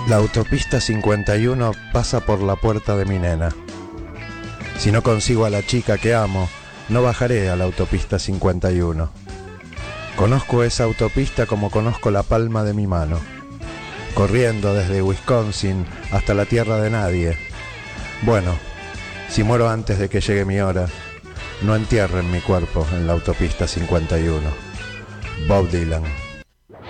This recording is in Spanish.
La autopista 51 pasa por la puerta de mi nena. Si no consigo a la chica que amo, no bajaré a la autopista 51. Conozco esa autopista como conozco la palma de mi mano, corriendo desde Wisconsin hasta la tierra de nadie. Bueno, si muero antes de que llegue mi hora, no entierren mi cuerpo en la autopista 51. Bob Dylan.